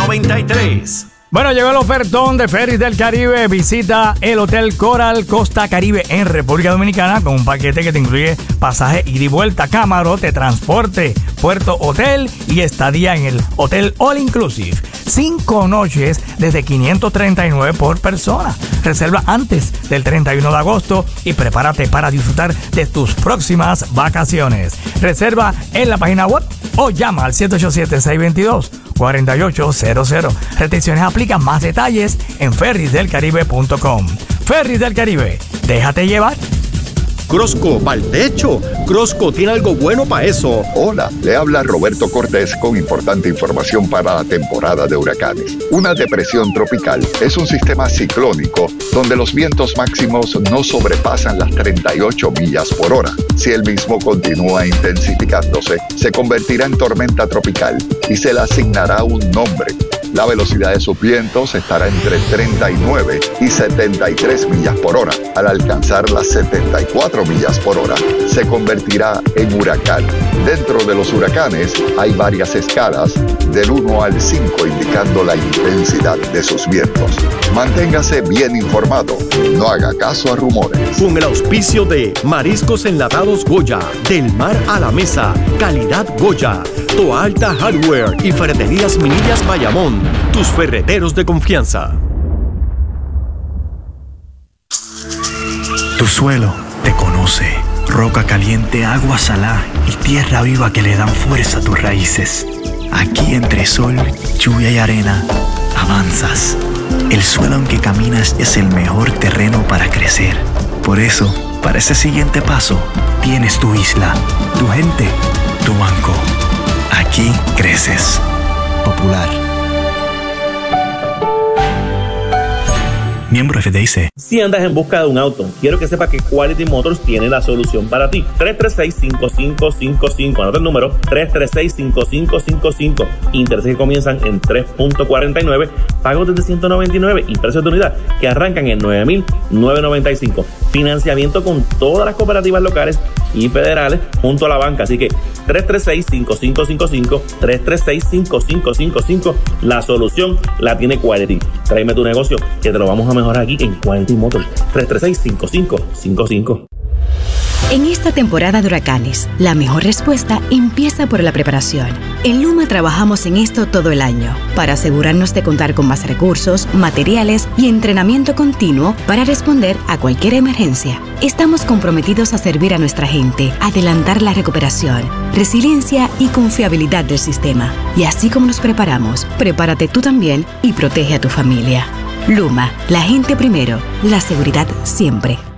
93. Bueno, llegó el ofertón de Ferries del Caribe. Visita el Hotel Coral Costa Caribe en República Dominicana con un paquete que te incluye pasaje ida y vuelta, camarote, transporte, puerto, hotel y estadía en el Hotel All Inclusive. 5 noches desde 539 por persona. Reserva antes del 31 de agosto y prepárate para disfrutar de tus próximas vacaciones. Reserva en la página web o llama al 787-622-4800. Restricciones aplican. Más detalles en ferriesdelcaribe.com. Ferries del Caribe, déjate llevar. Crosco, pa'l techo. Crosco tiene algo bueno para eso. Hola, le habla Roberto Cortés con importante información para la temporada de huracanes. Una depresión tropical es un sistema ciclónico donde los vientos máximos no sobrepasan las 38 millas por hora. Si el mismo continúa intensificándose, se convertirá en tormenta tropical y se le asignará un nombre. La velocidad de sus vientos estará entre 39 y 73 millas por hora. Al alcanzar las 74 millas por hora, se convertirá en huracán. Dentro de los huracanes hay varias escalas del 1 al 5 indicando la intensidad de sus vientos. Manténgase bien informado. No haga caso a rumores. Con el auspicio de Mariscos Enlatados Goya, del mar a la mesa, calidad Goya, Toa Alta Hardware y Ferreterías Minillas Bayamón, tus ferreteros de confianza. Tu suelo te conoce. Roca caliente, agua salada y tierra viva que le dan fuerza a tus raíces. Aquí entre sol, lluvia y arena, avanzas. El suelo en que caminas es el mejor terreno para crecer. Por eso, para ese siguiente paso, tienes tu isla, tu gente, tu banco. Aquí creces. Popular. Miembro FDIC. Si andas en busca de un auto, quiero que sepas que Quality Motors tiene la solución para ti. 336-5555. Anota el número. 336-5555. Intereses que comienzan en 3.49. Pagos desde 199 y precios de unidad que arrancan en 9,995. Financiamiento con todas las cooperativas locales y federales junto a la banca. Así que 336-5555. 336-5555. La solución la tiene Quality. Tráeme tu negocio que te lo vamos a mejorar aquí en Quality Motors. 336-5555. En esta temporada de huracanes, la mejor respuesta empieza por la preparación. En Luma trabajamos en esto todo el año, para asegurarnos de contar con más recursos, materiales y entrenamiento continuo para responder a cualquier emergencia. Estamos comprometidos a servir a nuestra gente, adelantar la recuperación, resiliencia y confiabilidad del sistema. Y así como nos preparamos, prepárate tú también y protege a tu familia. Luma, la gente primero, la seguridad siempre.